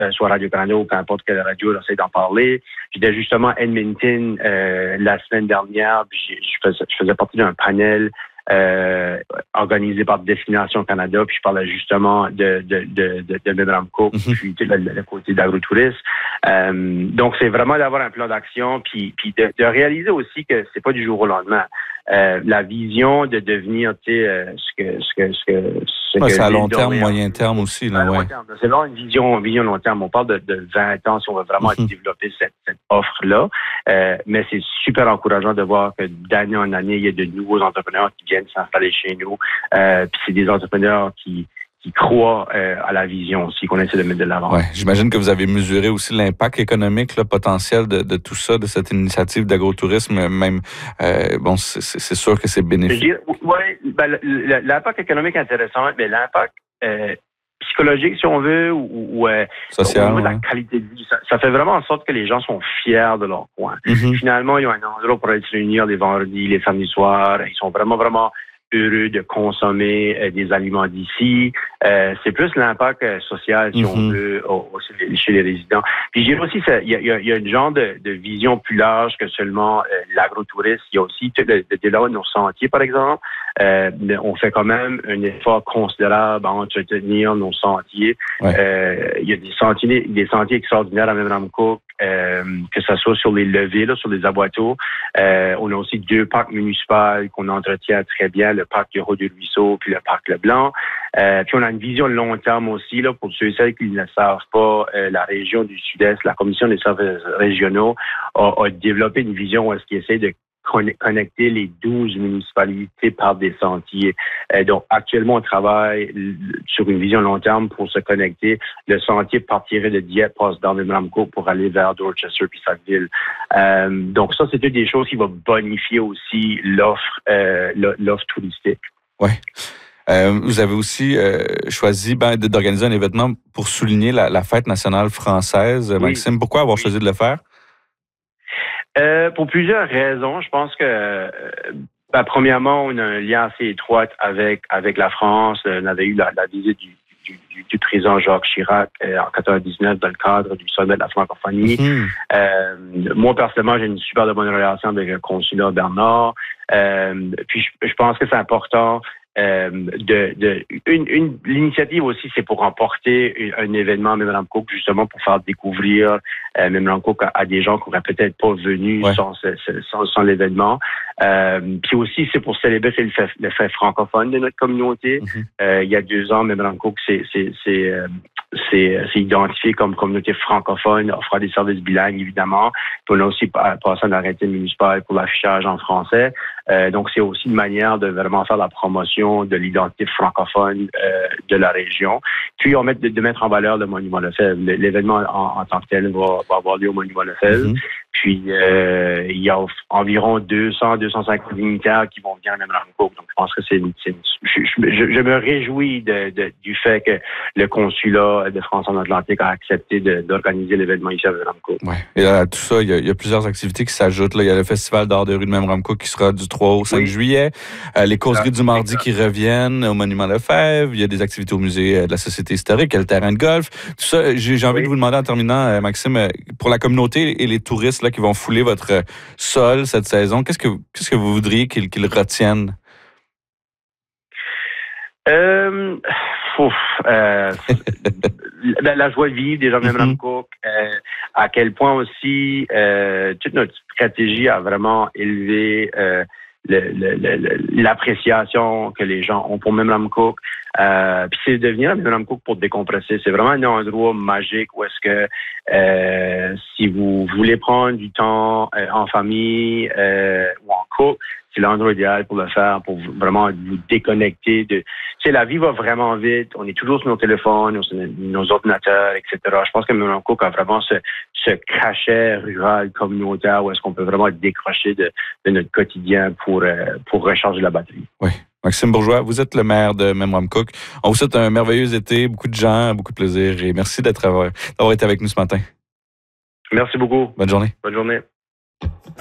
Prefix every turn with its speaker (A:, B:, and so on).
A: soit Radio-Canada ou n'importe quelle radio, j'essaie d'en parler. J'étais justement à Edmonton la semaine dernière, puis je faisais partie d'un panel organisé par Destination Canada, puis je parlais justement de Memram Cook, puis le côté d'agro-tourisme. Donc, c'est vraiment d'avoir un plan d'action, puis de réaliser aussi que c'est pas du jour au lendemain. La vision de devenir, tu sais,
B: c'est à long terme, moyen terme aussi, là, ouais.
A: C'est vraiment une vision long terme. On parle de 20 ans si on veut vraiment développer cette offre-là. Mais c'est super encourageant de voir que d'année en année, il y a de nouveaux entrepreneurs qui viennent s'installer chez nous. Puis c'est des entrepreneurs qui croient à la vision aussi, qu'on essaie de mettre de l'avant.
B: Ouais, j'imagine que vous avez mesuré aussi l'impact économique là, potentiel de tout ça, de cette initiative d'agrotourisme. Même, bon, c'est sûr que c'est bénéfique.
A: Oui, l'impact économique est intéressant, mais l'impact psychologique, si on veut, ou
B: social,
A: au niveau de la qualité de vie, ça fait vraiment en sorte que les gens sont fiers de leur coin. Finalement, ils ont un endroit pour aller se réunir les vendredis, les samedis soirs. Ils sont vraiment heureux de consommer des aliments d'ici. C'est plus l'impact social, si on veut, chez les résidents. Puis je dirais aussi, il y a une genre de vision plus large que seulement l'agrotourisme. Il y a aussi le développement de nos sentiers, par exemple. On fait quand même un effort considérable à entretenir nos sentiers. Ouais. Il y a des sentiers extraordinaires à Memram Cook, que ce soit sur les levées, là, sur les aboiteaux. On a aussi 2 parcs municipaux qu'on entretient très bien, le parc du Haut-du-Ruisseau puis le parc Leblanc. Puis on a une vision long terme aussi, là, pour ceux et celles qui ne le savent pas, la région du Sud-Est, la Commission des services régionaux a développé une vision où est-ce qu'ils essaient de connecter les 12 municipalités par des sentiers. Donc, actuellement, on travaille sur une vision long terme pour se connecter. Le sentier partirait de Dieppe, passe dans Memram Cook pour aller vers Dorchester puis Sackville. Donc, ça, c'est une des choses qui va bonifier aussi l'offre touristique.
B: Oui. Vous avez aussi choisi d'organiser un événement pour souligner la fête nationale française. Oui. Maxime, pourquoi avoir choisi de le faire?
A: Pour plusieurs raisons. Je pense que, premièrement, on a un lien assez étroit avec la France. On avait eu la visite du président Jacques Chirac en 1999 dans le cadre du sommet de la francophonie. Moi, personnellement, j'ai une super bonne relation avec le consulat Bernard. Puis, je pense que c'est important. L'initiative aussi, c'est pour emporter un événement à Memram Cook, justement pour faire découvrir Memram Cook à des gens qui n'auraient peut-être pas venu sans l'événement. Puis aussi, c'est pour célébrer le fait francophone de notre communauté. Il y a 2 ans, Memram Cook c'est identifié comme communauté francophone, offrant des services bilingues, évidemment. Puis on a aussi passé un arrêté municipal pour l'affichage en français. Donc, c'est aussi une manière de vraiment faire la promotion de l'identité francophone de la région. Puis, de mettre en valeur le Monument Lefebvre. L'événement en tant que tel va avoir lieu au Monument Lefebvre. Puis, il y a environ 200-250 dignitaires qui vont venir à Memram Cook. Donc, je pense que je me réjouis du fait que le consulat de France en Atlantique a accepté d'organiser l'événement ici à Memram Cook.
B: Ouais. Et à tout ça, il y a plusieurs activités qui s'ajoutent. Là. Il y a le Festival d'art de rue de Memram Cook qui sera du 3 au 5 juillet. Les causeries du mardi qui reviennent au Monument Lefebvre. Il y a des activités au musée de la Société historique, il y a le terrain de golf. Tout ça, j'ai envie de vous demander en terminant, Maxime, pour la communauté et les touristes là, qui vont fouler votre sol cette saison, qu'est-ce que vous voudriez qu'ils retiennent?
A: La joie de vivre des gens de Memram Cook, à quel point aussi toute notre stratégie a vraiment élevé l'appréciation que les gens ont pour Memram Cook. Puis c'est de venir à Memram Cook pour décompresser. C'est vraiment un endroit magique où est-ce que si vous voulez prendre du temps en famille ou en couple, c'est l'endroit idéal pour le faire, pour vraiment vous déconnecter de... Tu sais, la vie va vraiment vite. On est toujours sur nos téléphones, nos ordinateurs, etc. Je pense que Memram Cook a vraiment ce cachet rural communautaire où est-ce qu'on peut vraiment décrocher de notre quotidien pour recharger la batterie.
B: Oui. Maxime Bourgeois, vous êtes le maire de Memram Cook. On vous souhaite un merveilleux été, beaucoup de gens, beaucoup de plaisir et merci d'avoir été avec nous ce matin.
A: Merci beaucoup.
B: Bonne journée.
A: Bonne journée.